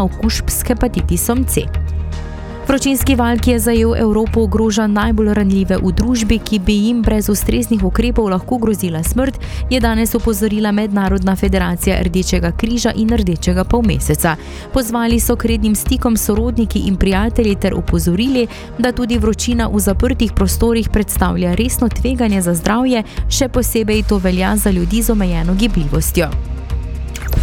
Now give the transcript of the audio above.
okužb s hepatitisom C. Vročinski val, ki je zajel Evropo, ogroža najbolj ranljive v družbi, ki bi jim brez ustreznih ukrepov lahko grozila smrt, je danes opozorila Mednarodna federacija Rdečega križa in Rdečega polmeseca. Pozvali so k rednim stikom s sorodniki in prijatelji ter opozorili, da tudi vročina v zaprtih prostorih predstavlja resno tveganje za zdravje, še posebej to velja za ljudi z omejeno gibljivostjo.